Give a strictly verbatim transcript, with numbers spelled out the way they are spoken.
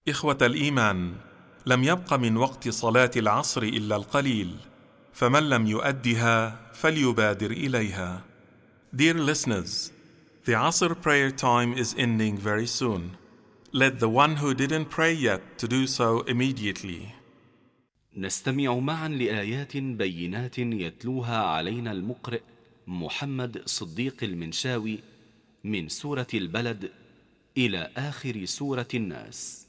إخوة الإيمان، لم يبق من وقت صلاة العصر إلا القليل، فمن لم يؤدها فليبادر إليها. Dear listeners, the Asr prayer time is ending very soon. Let the one who didn't pray yet to do so immediately. نستمع معا لآيات بينات يتلوها علينا المقرئ محمد صديق المنشاوي من سورة البلد إلى آخر سورة الناس.